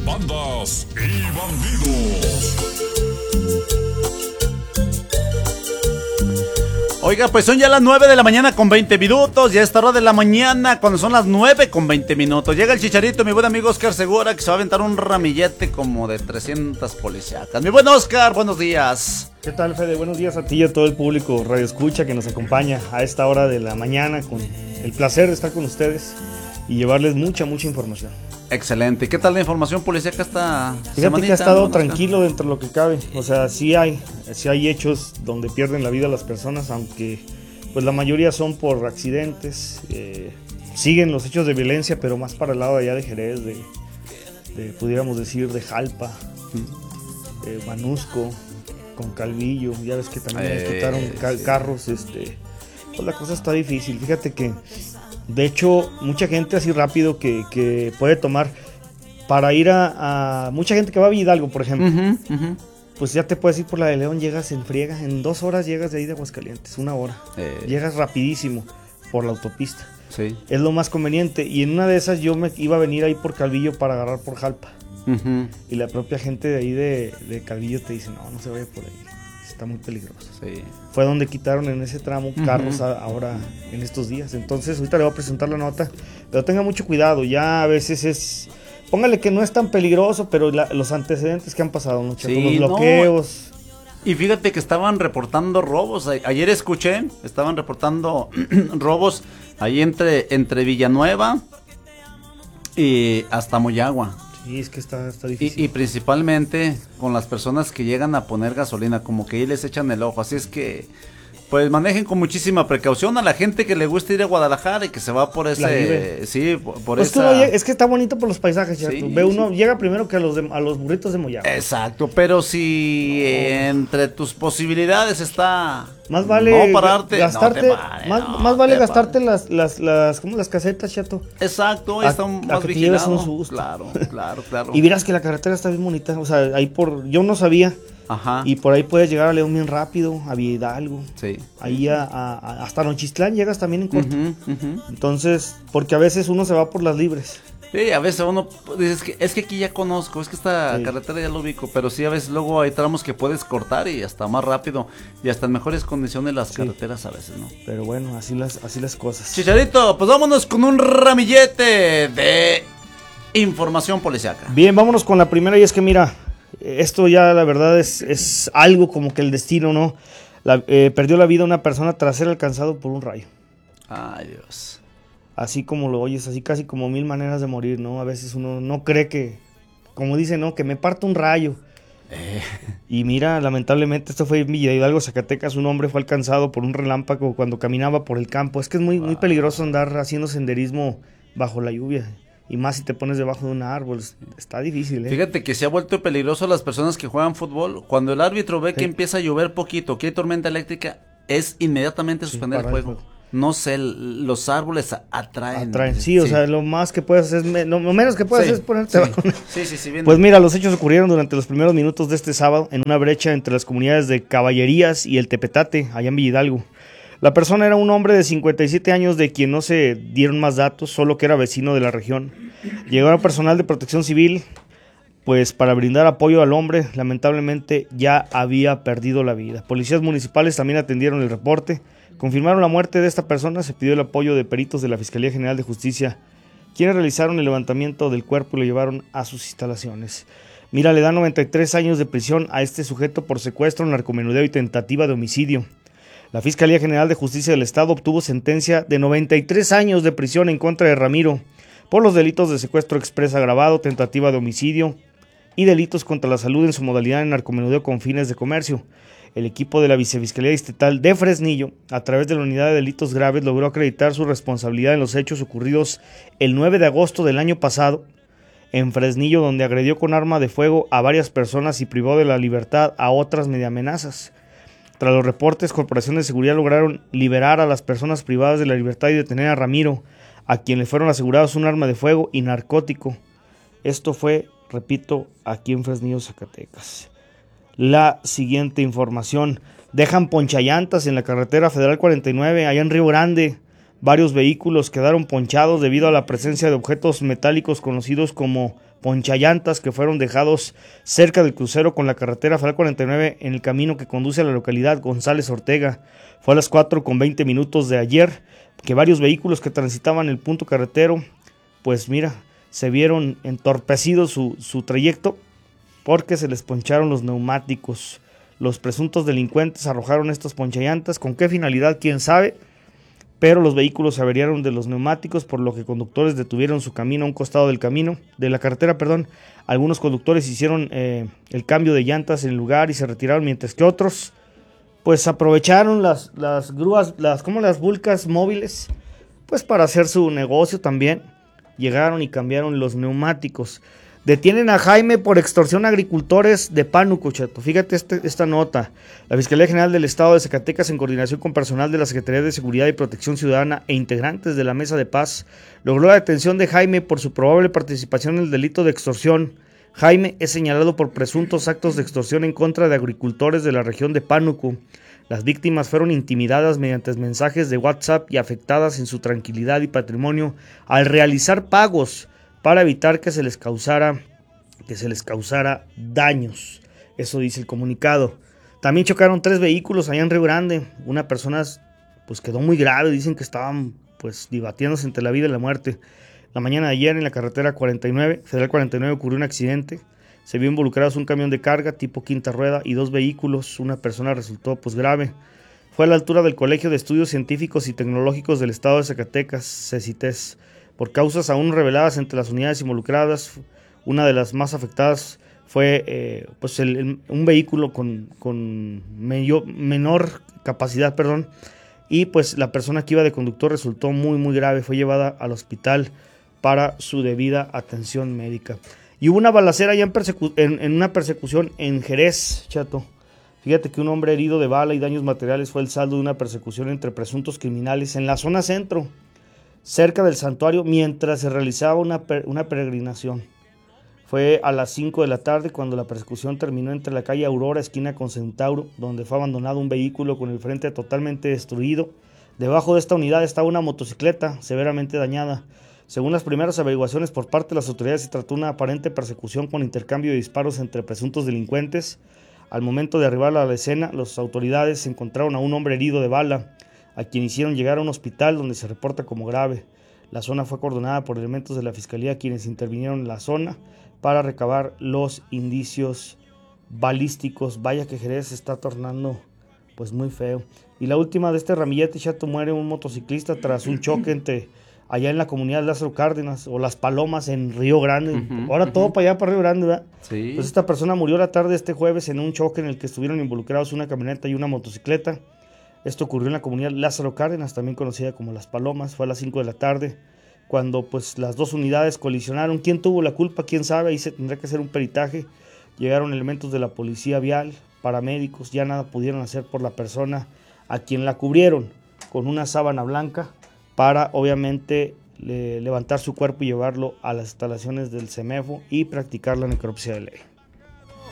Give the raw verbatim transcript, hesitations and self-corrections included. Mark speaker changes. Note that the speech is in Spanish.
Speaker 1: bandas y bandidos.
Speaker 2: Oiga, pues son ya las nueve de la mañana con veinte minutos. Ya esta hora de la mañana, cuando son las nueve con veinte minutos. Llega el Chicharito, mi buen amigo Oscar Segura, que se va a aventar un ramillete como de trescientas policíacas. Mi buen Oscar, buenos días.
Speaker 3: ¿Qué tal, Fede? Buenos días a ti y a todo el público Radio Escucha que nos acompaña a esta hora de la mañana, con el placer de estar con ustedes y llevarles mucha, mucha información.
Speaker 2: Excelente. ¿Qué tal la información policíaca esta
Speaker 3: Fíjate
Speaker 2: semanita,
Speaker 3: que ha estado
Speaker 2: Oscar?
Speaker 3: tranquilo dentro de lo que cabe. O sea, sí hay, sí hay hechos donde pierden la vida las personas, aunque pues la mayoría son por accidentes. Eh, siguen los hechos de violencia, pero más para el lado de allá de Jerez, de, de pudiéramos decir de Jalpa, de Manusco, con Calvillo. Ya ves que también
Speaker 2: Eh,
Speaker 3: explotaron ca-
Speaker 2: sí.
Speaker 3: carros. Este, pues la cosa está difícil. Fíjate que de hecho, mucha gente así rápido que, que puede tomar para ir a, a... Mucha gente que va a Hidalgo, por ejemplo.
Speaker 2: Uh-huh, uh-huh.
Speaker 3: Pues ya te puedes ir por la de León, llegas en friega. En dos horas llegas de ahí de Aguascalientes, una hora.
Speaker 2: Eh.
Speaker 3: Llegas rapidísimo por la autopista.
Speaker 2: Sí.
Speaker 3: Es lo más conveniente. Y en una de esas yo me iba a venir ahí por Calvillo para agarrar por Jalpa.
Speaker 2: Uh-huh.
Speaker 3: Y la propia gente de ahí de, de Calvillo te dice, no, no se vaya por ahí. Está muy peligroso.
Speaker 2: Sí.
Speaker 3: Fue donde quitaron en ese tramo carros
Speaker 2: Uh-huh.
Speaker 3: a, ahora en estos días. Entonces ahorita le voy a presentar la nota, pero tenga mucho cuidado. Ya a veces es, póngale que no es tan peligroso, pero la, los antecedentes que han pasado, ¿no, Chato?
Speaker 2: Sí,
Speaker 3: los
Speaker 2: no.
Speaker 3: bloqueos.
Speaker 2: Y fíjate que estaban reportando robos. A- Ayer escuché, estaban reportando robos ahí entre, entre Villanueva y hasta Moyagua.
Speaker 3: Sí, es que está, está
Speaker 2: Y,
Speaker 3: difícil.
Speaker 2: y principalmente con las personas que llegan a poner gasolina, como que ahí les echan el ojo. Así es que, pues manejen con muchísima precaución a la gente que le gusta ir a Guadalajara y que se va por
Speaker 3: La
Speaker 2: ese,
Speaker 3: vive.
Speaker 2: sí, por, por
Speaker 3: Pues tú
Speaker 2: esa.
Speaker 3: no lleg- es que está bonito por los paisajes, Chato.
Speaker 2: Sí,
Speaker 3: Ve uno,
Speaker 2: sí.
Speaker 3: llega primero que a los, de- a los burritos de Moyagua.
Speaker 2: Exacto, pero si entre tus posibilidades está
Speaker 3: Más vale
Speaker 2: no pararte,
Speaker 3: gastarte,
Speaker 2: no te pares,
Speaker 3: más,
Speaker 2: no
Speaker 3: más vale
Speaker 2: te
Speaker 3: gastarte
Speaker 2: pares.
Speaker 3: las, las, las, ¿cómo? Las casetas, Chato.
Speaker 2: Exacto, ahí
Speaker 3: a-
Speaker 2: está
Speaker 3: a
Speaker 2: más
Speaker 3: que te lleves
Speaker 2: vigilado.
Speaker 3: un susto.
Speaker 2: Claro, claro, claro.
Speaker 3: Y verás que la carretera está bien bonita. O sea, ahí por, yo no sabía.
Speaker 2: Ajá.
Speaker 3: Y por ahí puedes llegar a León bien rápido, a Villa Hidalgo.
Speaker 2: Sí.
Speaker 3: Ahí a, a- a- hasta Nochistlán llegas también en corto.
Speaker 2: Ujú, ujú.
Speaker 3: Entonces, porque a veces uno se va por las libres.
Speaker 2: Sí, a veces uno dice, es que, es que aquí ya conozco, es que esta
Speaker 3: Sí.
Speaker 2: carretera ya lo ubico, pero sí a veces luego hay tramos que puedes cortar y hasta más rápido y hasta en mejores condiciones las
Speaker 3: Sí.
Speaker 2: carreteras a veces, ¿no?
Speaker 3: Pero bueno, así las, así las cosas.
Speaker 2: Chicharito, pues vámonos con un ramillete de información policiaca.
Speaker 3: Bien, vámonos con la primera y es que mira, esto ya la verdad es, es algo como que el destino, ¿no? La- eh, perdió la vida una persona tras ser alcanzado por un rayo.
Speaker 2: Ay, Dios.
Speaker 3: Así como lo oyes, así casi como mil maneras de morir, ¿no? A veces uno no cree que, como dice, ¿no? Que me parta un rayo.
Speaker 2: Eh,
Speaker 3: Y mira, lamentablemente esto fue en Villa Hidalgo, Zacatecas. Un hombre fue alcanzado por un relámpago cuando caminaba por el campo. Es que es muy, muy peligroso andar haciendo senderismo bajo la lluvia. Y más si te pones debajo de un árbol. Está difícil, ¿eh?
Speaker 2: Fíjate que se ha vuelto peligroso las personas que juegan fútbol. Cuando el árbitro ve que
Speaker 3: Sí.
Speaker 2: empieza a llover poquito, que hay tormenta eléctrica, es inmediatamente
Speaker 3: Sí,
Speaker 2: suspender el
Speaker 3: parar el
Speaker 2: juego.
Speaker 3: juego.
Speaker 2: No sé, l- los árboles a- atraen.
Speaker 3: Atraen. Sí, o sea, lo más que puedes hacer, es me- lo, lo menos que puedes
Speaker 2: Sí,
Speaker 3: hacer es ponerte
Speaker 2: sí.
Speaker 3: debajo.
Speaker 2: Sí, sí, sí, bien.
Speaker 3: Pues mira, los hechos ocurrieron durante los primeros minutos de este sábado en una brecha entre las comunidades de Caballerías y el Tepetate, allá en Villa Hidalgo. La persona era un hombre de cincuenta y siete años de quien no se dieron más datos, solo que era vecino de la región. Llegaron personal de protección civil, pues para brindar apoyo al hombre, lamentablemente ya había perdido la vida. Policías municipales también atendieron el reporte, confirmaron la muerte de esta persona, se pidió el apoyo de peritos de la Fiscalía General de Justicia, quienes realizaron el levantamiento del cuerpo y lo llevaron a sus instalaciones. Mira, le dan noventa y tres años de prisión a este sujeto por secuestro, narcomenudeo y tentativa de homicidio. La Fiscalía General de Justicia del Estado obtuvo sentencia de noventa y tres años de prisión en contra de Ramiro por los delitos de secuestro exprés agravado, tentativa de homicidio y delitos contra la salud en su modalidad de narcomenudeo con fines de comercio. El equipo de la Vicefiscalía Distrital de Fresnillo, a través de la Unidad de Delitos Graves, logró acreditar su responsabilidad en los hechos ocurridos el nueve de agosto del año pasado en Fresnillo, donde agredió con arma de fuego a varias personas y privó de la libertad a otras mediante amenazas. Tras los reportes, corporaciones de seguridad lograron liberar a las personas privadas de la libertad y detener a Ramiro, a quien le fueron asegurados un arma de fuego y narcótico. Esto fue, repito, aquí en Fresnillo, Zacatecas. La siguiente información: dejan ponchallantas en la carretera federal cuarenta y nueve, allá en Río Grande. Varios vehículos quedaron ponchados debido a la presencia de objetos metálicos conocidos como ponchallantas que fueron dejados cerca del crucero con la carretera federal cuarenta y nueve en el camino que conduce a la localidad González Ortega. Fue a las cuatro con veinte minutos de ayer que varios vehículos que transitaban el punto carretero, pues mira, se vieron entorpecidos su, su trayecto porque se les poncharon los neumáticos. Los presuntos delincuentes arrojaron estas ponchallantas. ¿Con qué finalidad? ¿Quién sabe? Pero los vehículos se averiaron de los neumáticos, por lo que conductores detuvieron su camino a un costado del camino, de la carretera, perdón. Algunos conductores hicieron eh, el cambio de llantas en el lugar y se retiraron, mientras que otros, pues aprovecharon las, las grúas, las, como las vulcas móviles, pues para hacer su negocio también. Llegaron y cambiaron los neumáticos. Detienen a Jaime por extorsión a agricultores de Pánuco, Cheto. Fíjate este, esta nota. La Fiscalía General del Estado de Zacatecas, en coordinación con personal de la Secretaría de Seguridad y Protección Ciudadana e integrantes de la Mesa de Paz, logró la detención de Jaime por su probable participación en el delito de extorsión. Jaime es señalado por presuntos actos de extorsión en contra de agricultores de la región de Pánuco. Las víctimas fueron intimidadas mediante mensajes de WhatsApp y afectadas en su tranquilidad y patrimonio al realizar pagos para evitar que se les causara, que se les causara daños. Eso dice el comunicado. También chocaron tres vehículos allá en Río Grande. Una persona pues quedó muy grave, dicen que estaban pues debatiéndose entre la vida y la muerte. La mañana de ayer en la carretera cuarenta y nueve, Federal cuarenta y nueve, ocurrió un accidente. Se vio involucrados un camión de carga tipo quinta rueda y dos vehículos. Una persona resultó pues grave. Fue a la altura del Colegio de Estudios Científicos y Tecnológicos del Estado de Zacatecas, CECITES. Por causas aún reveladas entre las unidades involucradas, una de las más afectadas fue eh, pues el, el, un vehículo con, con medio, menor capacidad, perdón, y pues la persona que iba de conductor resultó muy muy grave, fue llevada al hospital para su debida atención médica. Y hubo una balacera ya en, persecu- en, en una persecución en Jerez, Chato. Fíjate que un hombre herido de bala y daños materiales fue el saldo de una persecución entre presuntos criminales en la zona centro, cerca del santuario, mientras se realizaba una, per, una peregrinación. Fue a las cinco de la tarde cuando la persecución terminó entre la calle Aurora, esquina con Centauro, donde fue abandonado un vehículo con el frente totalmente destruido. Debajo de esta unidad estaba una motocicleta severamente dañada. Según las primeras averiguaciones por parte de las autoridades, se trató de una aparente persecución con intercambio de disparos entre presuntos delincuentes. Al momento de arribar a la escena, las autoridades encontraron a un hombre herido de bala, a quien hicieron llegar a un hospital donde se reporta como grave. La zona fue acordonada por elementos de la Fiscalía, quienes intervinieron en la zona para recabar los indicios balísticos. Vaya que Jerez se está tornando pues muy feo. Y la última de este ramillete, Chato, muere un motociclista tras un choque entre allá en la comunidad de Lázaro Cárdenas o Las Palomas en Río Grande. Uh-huh, Ahora uh-huh. todo para allá, para Río Grande, ¿verdad?
Speaker 2: Sí.
Speaker 3: Pues esta persona murió la tarde de este jueves en un choque en el que estuvieron involucrados una camioneta y una motocicleta. Esto ocurrió en la comunidad Lázaro Cárdenas, también conocida como Las Palomas. Fue a las cinco de la tarde cuando pues las dos unidades colisionaron. ¿Quién tuvo la culpa? ¿Quién sabe? Ahí se tendrá que hacer un peritaje. Llegaron elementos de la policía vial, paramédicos, ya nada pudieron hacer por la persona a quien la cubrieron con una sábana blanca para obviamente le, levantar su cuerpo y llevarlo a las instalaciones del CEMEFO y practicar la necropsia de ley.